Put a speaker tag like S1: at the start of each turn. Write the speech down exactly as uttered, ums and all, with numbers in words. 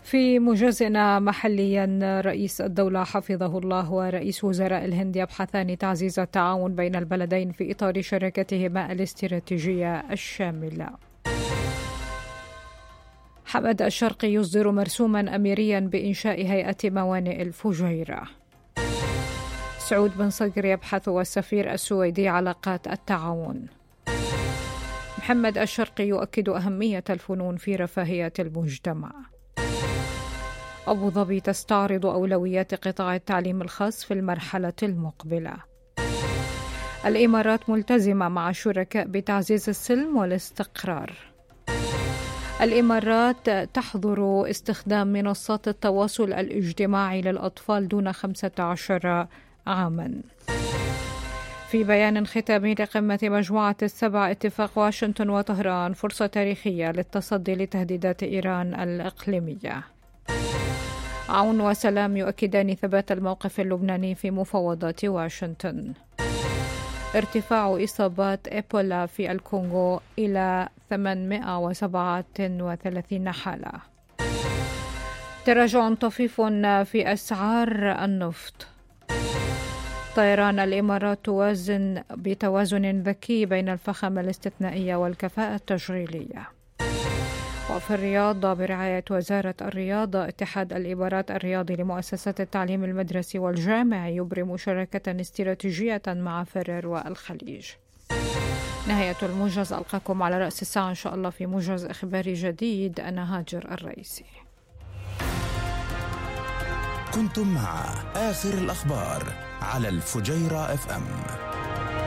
S1: في موجزنا محليا، رئيس الدولة حفظه الله ورئيس وزراء الهند يبحثان تعزيز التعاون بين البلدين في إطار شراكتهما الاستراتيجية الشاملة. حمد الشرقي يصدر مرسوما أميريا بإنشاء هيئة موانئ الفجيرة. سعود بن صقر يبحث والسفير السويدي علاقات التعاون. محمد الشرقي يؤكد أهمية الفنون في رفاهية المجتمع. أبو ظبي تستعرض أولويات قطاع التعليم الخاص في المرحلة المقبلة. الإمارات ملتزمة مع الشركاء بتعزيز السلم والاستقرار. الإمارات تحظر استخدام منصات التواصل الاجتماعي للأطفال دون خمسة عشر عاما. في بيان ختامي لقمة مجموعة السبع، اتفاق واشنطن وطهران فرصة تاريخية للتصدي لتهديدات إيران الإقليمية. عون وسلام يؤكدان ثبات الموقف اللبناني في مفاوضات واشنطن. ارتفاع إصابات إيبولا في الكونغو إلى ثمانمائة وسبعة وثلاثين حالة. تراجع طفيف في أسعار النفط. طيران الإمارات توازن بتوازن ذكي بين الفخامة الاستثنائية والكفاءة التشغيلية. وفي الرياض، برعاية وزارة الرياضة، اتحاد الإمارات الرياضي لمؤسسات التعليم المدرسي والجامعي يبرم شراكة استراتيجية مع فرير والخليج. نهاية الموجز، ألقاكم على رأس الساعة إن شاء الله في موجز إخباري جديد. أنا هاجر الرئيسي.
S2: كنتم مع آخر الأخبار على الفجيرة اف ام.